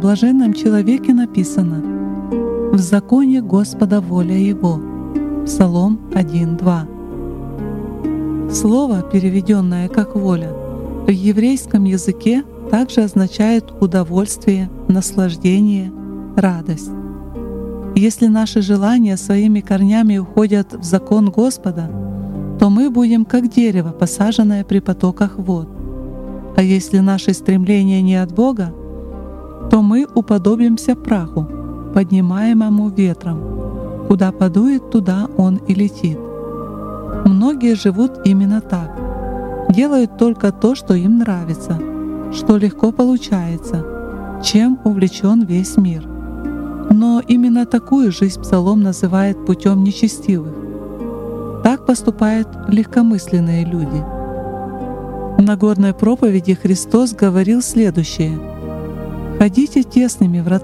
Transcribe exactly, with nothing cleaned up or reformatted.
блаженном человеке написано: «В законе Господа воля Его». Псалом один два. Слово, переведенное как «воля», в еврейском языке также означает удовольствие, наслаждение, радость. Если наши желания своими корнями уходят в закон Господа, то мы будем как дерево, посаженное при потоках вод. А если наши стремления не от Бога, то мы уподобимся праху, поднимаемому ветром. Куда подует, туда он и летит. Многие живут именно так. Делают только то, что им нравится, что легко получается, чем увлечен весь мир. Но именно такую жизнь Псалом называет путем нечестивых. Так поступают легкомысленные люди. В Нагорной проповеди Христос говорил следующее: «Ходите тесными вратами